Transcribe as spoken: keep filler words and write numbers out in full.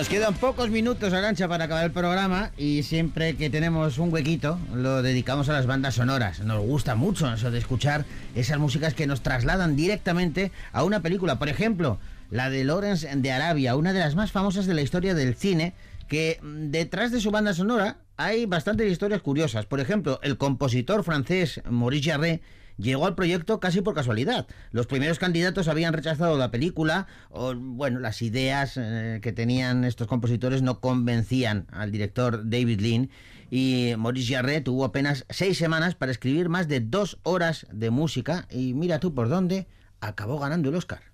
Nos quedan pocos minutos, Arantxa, para acabar el programa, y siempre que tenemos un huequito lo dedicamos a las bandas sonoras. Nos gusta mucho eso de escuchar esas músicas que nos trasladan directamente a una película. Por ejemplo, la de Lawrence de Arabia, una de las más famosas de la historia del cine, que detrás de su banda sonora hay bastantes historias curiosas. Por ejemplo, el compositor francés Maurice Jarre llegó al proyecto casi por casualidad. Los primeros candidatos habían rechazado la película, o bueno, las ideas eh, que tenían estos compositores no convencían al director David Lean, y Maurice Jarre tuvo apenas seis semanas para escribir más de dos horas de música, y mira tú por dónde acabó ganando el Oscar.